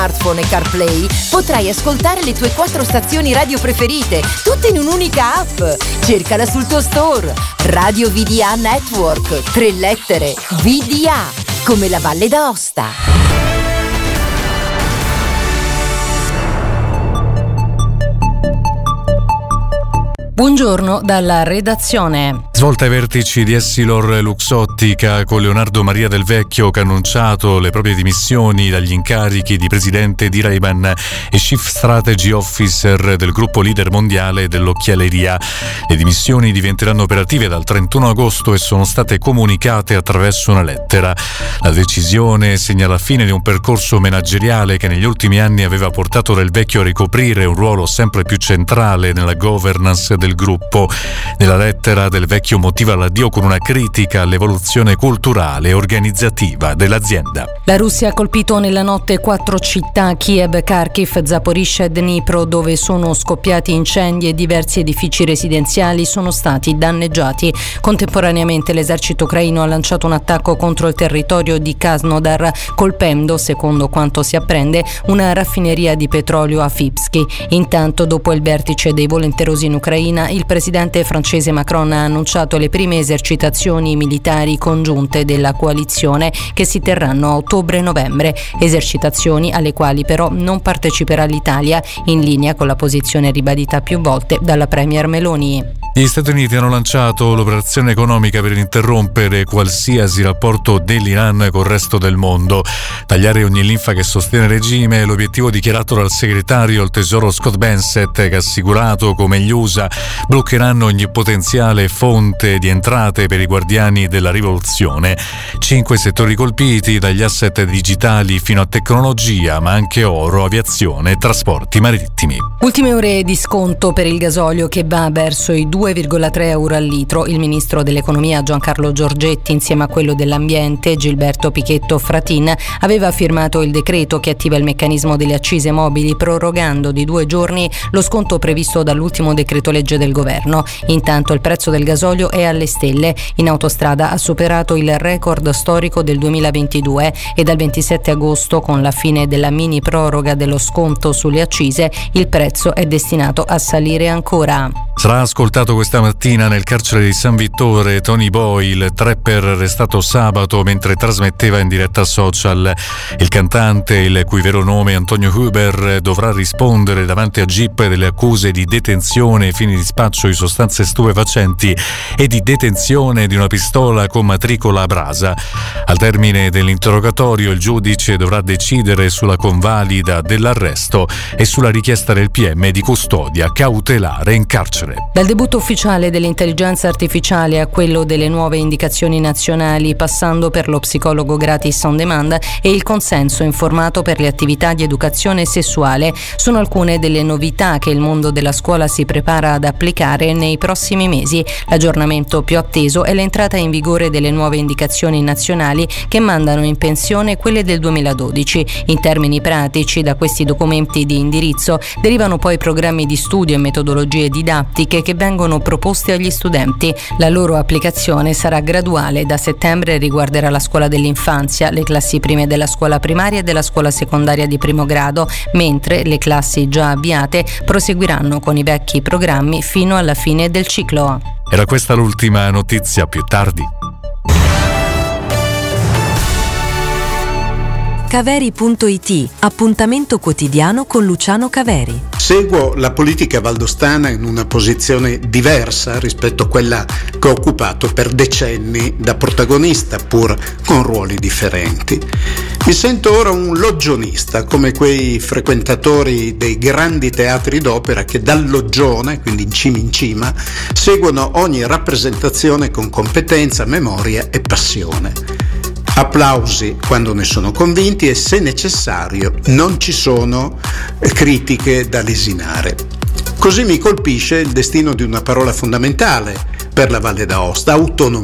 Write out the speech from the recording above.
smartphone e CarPlay potrai ascoltare le tue 4 stazioni radio preferite, tutte in un'unica app. Cercala sul tuo store. Radio VDA Network, 3 lettere, VDA, come la Valle d'Aosta. Buongiorno dalla redazione. Svolta ai vertici di Essilor Luxottica con Leonardo Maria Del Vecchio che ha annunciato le proprie dimissioni dagli incarichi di presidente di Ray-Ban e Chief Strategy Officer del gruppo leader mondiale dell'occhialeria. Le dimissioni diventeranno operative dal 31 agosto e sono state comunicate attraverso una lettera. La decisione segna la fine di un percorso manageriale che negli ultimi anni aveva portato Del Vecchio a ricoprire un ruolo sempre più centrale nella governance del gruppo. Nella lettera Del Vecchio motiva l'addio con una critica all'evoluzione culturale e organizzativa dell'azienda. La Russia ha colpito nella notte 4 città, Kiev, Kharkiv, Zaporizhzhia e Dnipro, dove sono scoppiati incendi e diversi edifici residenziali sono stati danneggiati. Contemporaneamente l'esercito ucraino ha lanciato un attacco contro il territorio di Krasnodar, colpendo, secondo quanto si apprende, una raffineria di petrolio a Fipsky. Intanto, dopo il vertice dei volenterosi in Ucraina, il presidente francese Macron ha annunciato le prime esercitazioni militari congiunte della coalizione che si terranno a ottobre-novembre, esercitazioni alle quali però non parteciperà l'Italia, in linea con la posizione ribadita più volte dalla premier Meloni. Gli Stati Uniti hanno lanciato l'operazione economica per interrompere qualsiasi rapporto dell'Iran col resto del mondo. Tagliare ogni linfa che sostiene il regime è l'obiettivo dichiarato dal segretario al tesoro Scott Bessent, che ha assicurato come gli USA bloccheranno ogni potenziale fonte di entrate per i guardiani della rivoluzione. 5 settori colpiti, dagli asset digitali fino a tecnologia, ma anche oro, aviazione e trasporti marittimi. Ultime ore di sconto per il gasolio che va verso i 2,3 euro al litro. Il ministro dell'economia Giancarlo Giorgetti, insieme a quello dell'ambiente Gilberto Pichetto Fratin, aveva firmato il decreto che attiva il meccanismo delle accise mobili, prorogando di 2 giorni lo sconto previsto dall'ultimo decreto legge del governo. Intanto il prezzo del gasolio è alle stelle. In autostrada ha superato il record storico del 2022 e dal 27 agosto, con la fine della mini proroga dello sconto sulle accise, il prezzo è destinato a salire ancora. Sarà ascoltato questa mattina nel carcere di San Vittore Tony Boyle, trapper arrestato sabato mentre trasmetteva in diretta social. Il cantante, il cui vero nome è Antonio Huber, dovrà rispondere davanti a GIP delle accuse di detenzione ai fini di spaccio di sostanze stupefacenti e di detenzione di una pistola con matricola a brasa. Al termine dell'interrogatorio il giudice dovrà decidere sulla convalida dell'arresto e sulla richiesta del PM di custodia cautelare in carcere. Dal debutto ufficiale dell'intelligenza artificiale a quello delle nuove indicazioni nazionali, passando per lo psicologo gratis on demand e il consenso informato per le attività di educazione sessuale, sono alcune delle novità che il mondo della scuola si prepara ad applicare nei prossimi mesi. L'aggiornamento più atteso è l'entrata in vigore delle nuove indicazioni nazionali che mandano in pensione quelle del 2012. In termini pratici, da questi documenti di indirizzo derivano poi programmi di studio e metodologie didattiche che vengono proposte agli studenti. La loro applicazione sarà graduale. Da settembre riguarderà la scuola dell'infanzia, le classi prime della scuola primaria e della scuola secondaria di primo grado, mentre le classi già avviate proseguiranno con i vecchi programmi fino alla fine del ciclo. Era questa l'ultima notizia, più tardi. Caveri.it, appuntamento quotidiano con Luciano Caveri. Seguo la politica valdostana in una posizione diversa rispetto a quella che ho occupato per decenni da protagonista, pur con ruoli differenti. Mi sento ora un loggiolista, come quei frequentatori dei grandi teatri d'opera che dal loggione, quindi in cima, seguono ogni rappresentazione con competenza, memoria e passione. Applausi quando ne sono convinti e, se necessario, non ci sono critiche da lesinare. Così mi colpisce il destino di una parola fondamentale per la Valle d'Aosta: autonomia.